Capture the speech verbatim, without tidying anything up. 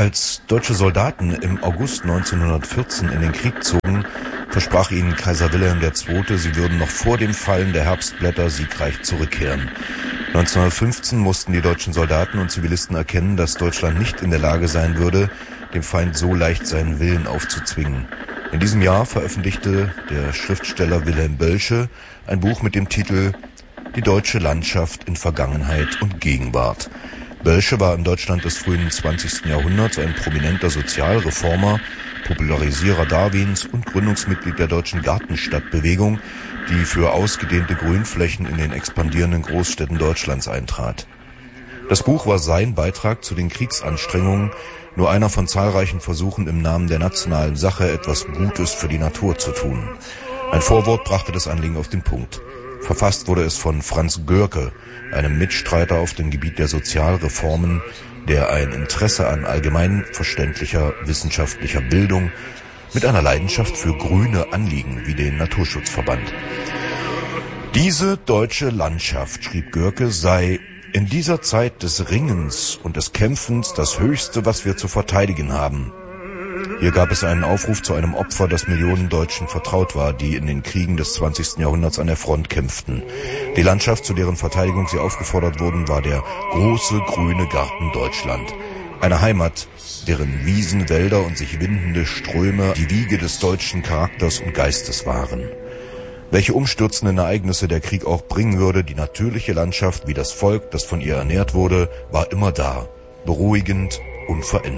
Als deutsche Soldaten im August neunzehnhundertvierzehn in den Krieg zogen, versprach ihnen Kaiser Wilhelm der Zweite., sie würden noch vor dem Fallen der Herbstblätter siegreich zurückkehren. neunzehnhundertfünfzehn mussten die deutschen Soldaten und Zivilisten erkennen, dass Deutschland nicht in der Lage sein würde, dem Feind so leicht seinen Willen aufzuzwingen. In diesem Jahr veröffentlichte der Schriftsteller Wilhelm Boelsche ein Buch mit dem Titel »Die deutsche Landschaft in Vergangenheit und Gegenwart«. Boelsche war in Deutschland des frühen zwanzigsten Jahrhunderts ein prominenter Sozialreformer, Popularisierer Darwins und Gründungsmitglied der deutschen Gartenstadtbewegung, die für ausgedehnte Grünflächen in den expandierenden Großstädten Deutschlands eintrat. Das Buch war sein Beitrag zu den Kriegsanstrengungen, nur einer von zahlreichen Versuchen, im Namen der nationalen Sache etwas Gutes für die Natur zu tun. Ein Vorwort brachte das Anliegen auf den Punkt. Verfasst wurde es von Franz Görke, einem Mitstreiter auf dem Gebiet der Sozialreformen, der ein Interesse an allgemeinverständlicher wissenschaftlicher Bildung mit einer Leidenschaft für grüne Anliegen wie den Naturschutz verband. Diese deutsche Landschaft, schrieb Görke, sei in dieser Zeit des Ringens und des Kämpfens das Höchste, was wir zu verteidigen haben. Hier gab es einen Aufruf zu einem Opfer, das Millionen Deutschen vertraut war, die in den Kriegen des zwanzigsten Jahrhunderts an der Front kämpften. Die Landschaft, zu deren Verteidigung sie aufgefordert wurden, war der große grüne Garten Deutschland. Eine Heimat, deren Wiesen, Wälder und sich windende Ströme die Wiege des deutschen Charakters und Geistes waren. Welche umstürzenden Ereignisse der Krieg auch bringen würde, die natürliche Landschaft, wie das Volk, das von ihr ernährt wurde, war immer da, beruhigend, unverändert.